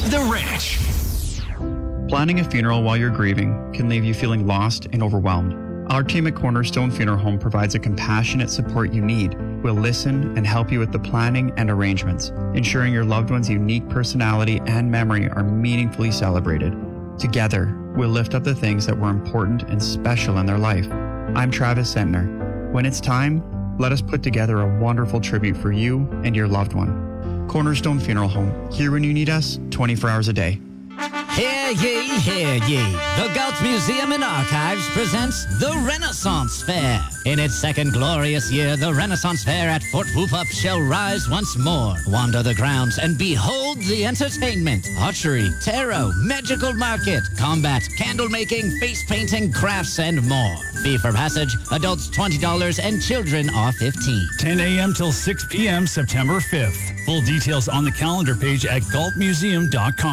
The Ranch. Planning a funeral while you're grieving can leave you feeling lost and overwhelmed. Our team at Cornerstone Funeral Home provides a compassionate support you need. We'll listen and help you with the planning and arrangements, ensuring your loved one's unique personality and memory are meaningfully celebrated. Together, we'll lift up the things that were important and special in their life. I'm Travis Sentner. When it's time, let us put together a wonderful tribute for you and your loved one. Cornerstone Funeral Home, here when you need us, 24 hours a day. Hear ye, hear ye. The Galt Museum and Archives presents the Renaissance Fair. In its second glorious year, the Renaissance Fair at Fort Whoop-Up shall rise once more. Wander the grounds and behold the entertainment, archery, tarot, magical market, combat, candle making, face painting, crafts, and more. Fee for passage, adults $20 and children are $15. 10 a.m. till 6 p.m. September 5th. Full details on the calendar page at galtmuseum.com.